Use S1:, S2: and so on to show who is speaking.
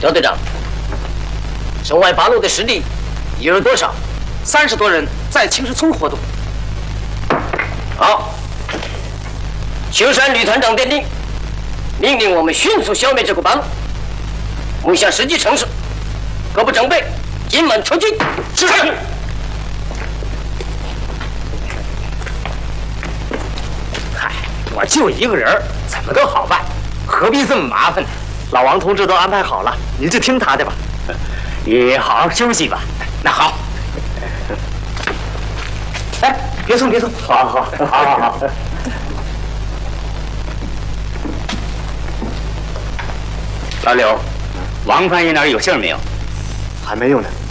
S1: 赵队长，城外八路的实力有多少
S2: ？30多人在青石村活动。
S1: 好，秋山旅团长电令，命令我们迅速消灭这股八路，目下实际城市，各部整备，今晚出击。是。
S3: 嗨，我就一个人，怎么都好办，何必这么麻烦呢？
S2: 老王同志都安排好了，你就听他的吧。
S3: 你好好休息吧。那好。哎，别送，别送。好。老柳，王翻译那儿有信没有？
S2: 还没有呢。